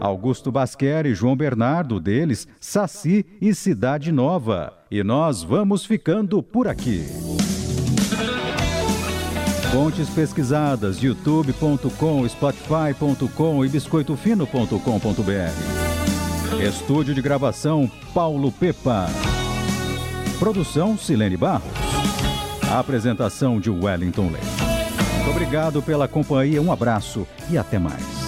Augusto Basquer e João Bernardo, deles, Saci e Cidade Nova. E nós vamos ficando por aqui. Fontes pesquisadas, youtube.com, spotify.com e biscoitofino.com.br. Estúdio de gravação, Paulo Pepa. Produção, Silene Barros. Apresentação de Wellington Leite. Muito obrigado pela companhia, um abraço e até mais.